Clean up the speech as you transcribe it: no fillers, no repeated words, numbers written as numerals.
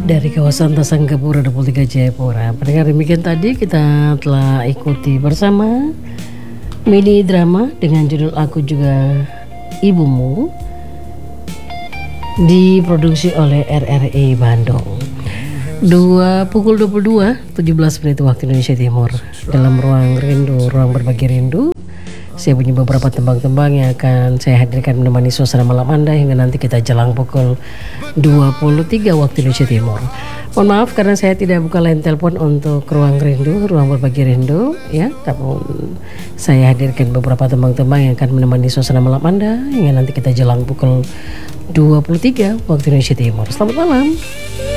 dari kawasan Tasanggapura 23 Jayapura. Pendengar, demikian tadi kita telah ikuti bersama mini drama dengan judul Aku Juga Ibumu, diproduksi oleh RRI Bandung. Pukul 17 menit waktu Indonesia Timur. Dalam ruang rindu, ruang berbagi rindu, saya punya beberapa tembang-tembang yang akan saya hadirkan menemani suasana malam Anda hingga nanti kita jelang pukul 23 waktu Indonesia Timur. Mohon maaf karena saya tidak buka line telepon untuk ruang rindu, ruang berbagi rindu, ya. Namun saya hadirkan beberapa tembang-tembang yang akan menemani suasana malam Anda hingga nanti kita jelang pukul 23 waktu Indonesia Timur. Selamat malam.